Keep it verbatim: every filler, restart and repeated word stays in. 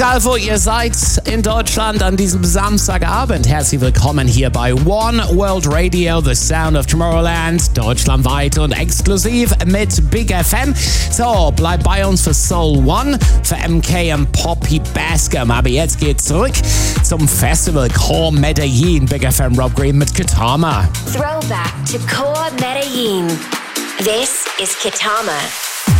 Egal wo ihr seid in Deutschland an diesem Samstagabend, herzlich willkommen hier bei One World Radio, the sound of Tomorrowland, deutschlandweit und exklusiv mit Big F M. So, bleibt bei uns für Soul One, für M K und Poppy Bascom. Aber jetzt geht's zurück zum Festival Core Medellin. Big F M Rob Green mit Kitama. Throwback to Core Medellin. This is Kitama.